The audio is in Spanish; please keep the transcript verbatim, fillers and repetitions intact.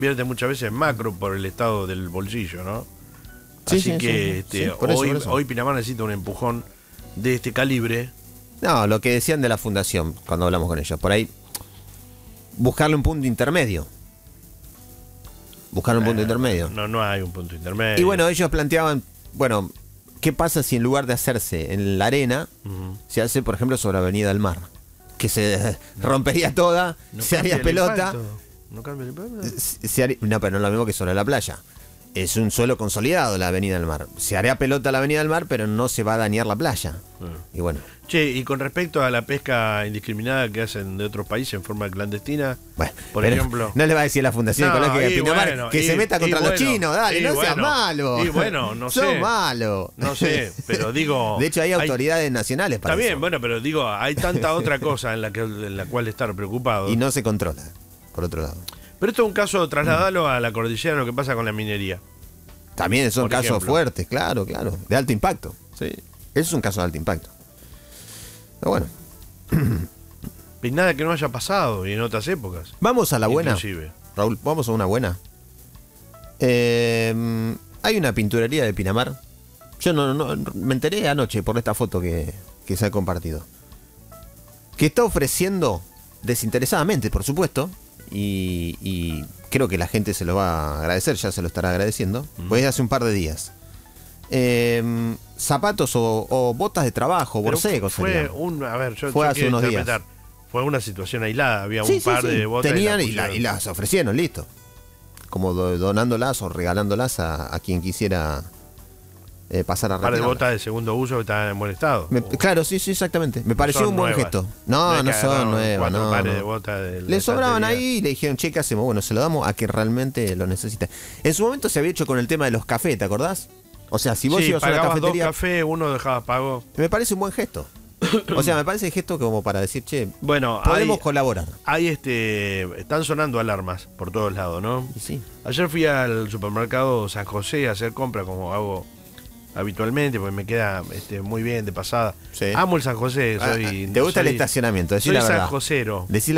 invierte muchas veces en macro por el estado del bolsillo, ¿no? Sí, Así sí, que sí, sí. este, Sí, por eso, hoy, por eso. hoy Pinamar necesita un empujón de este calibre. No, lo que decían de la fundación cuando hablamos con ellos, por ahí buscarle un punto intermedio. Buscar un punto Eh, intermedio. No, no hay un punto intermedio. Y bueno, ellos planteaban, bueno, ¿qué pasa si en lugar de hacerse en la arena, Ujú. se hace, por ejemplo, sobre Avenida del Mar? Que se rompería toda, No se cambia haría el pelota. impacto. No cambia el impacto. Se se haría- no, pero no es lo mismo que sobre la playa. Es un suelo consolidado la Avenida del Mar. Se haría pelota la Avenida del Mar, pero no se va a dañar la playa. Mm. Y bueno, Che, y con respecto a la pesca indiscriminada que hacen de otros países en forma clandestina, bueno por pero ejemplo... no le va a decir a la Fundación No, Ecológica de y Pinamar bueno, que y- se meta y contra los bueno, chinos. Dale, y no seas bueno, malo. y bueno, no Sos sé. malo. No sé, pero digo... De hecho, hay autoridades nacionales para Está bien, eso. bueno, pero digo, hay tanta otra cosa en la, que, en la cual estar preocupado. Y no se controla, por otro lado. Pero esto es un caso, trasladalo a la cordillera, lo que pasa con la minería. También son Por casos ejemplo. fuertes, claro, claro. De alto impacto. Sí. Eso es un caso de alto impacto. Pero bueno, Y nada que no haya pasado y en otras épocas. vamos a la buena. Inclusive. Raúl, vamos a una buena. Eh, hay una pinturería de Pinamar. Yo no, no me enteré anoche por esta foto que, que se ha compartido. Que está ofreciendo, desinteresadamente, por supuesto, y, y creo que la gente se lo va a agradecer, ya se lo estará agradeciendo, Mm. pues hace un par de días. Eh, zapatos o, o botas de trabajo, Pero borcegos. fue serían. un, a ver, yo, Fue yo hace quiero unos días. interpretar. Fue una situación aislada, había Sí, un sí, par sí. de botas Tenían y, y, la- pusieron. y las ofrecieron, listo. Como do- donándolas o regalándolas a, a quien quisiera eh, pasar a Un par de retirarlas. botas de segundo uso que estaban en buen estado. Me- O- claro, sí, sí, exactamente. Me pareció son un buen nuevas. gesto. No, es no que son agarraron nuevas, cuatro no, pares no. de botas de la Le sobraban estantería. ahí y le dijeron, che, ¿qué hacemos? Bueno, se lo damos a que realmente lo necesita. En su momento se había hecho con el tema de los cafés, ¿te acordás? O sea, si vos Sí, ibas a una pagabas dos cafetería, cafés, uno dejabas pago. me parece un buen gesto. O sea, me parece el gesto como para decir, che, Bueno, podemos hay, colaborar. hay este, están sonando alarmas por todos lados, ¿no? Y sí. Ayer fui al supermercado San José a hacer compra como hago habitualmente, porque me queda este, muy bien de pasada. Sí. Amo el San José, Ah, soy... ¿te gusta el soy- estacionamiento? Decí Soy la verdad. sanjosero. Decí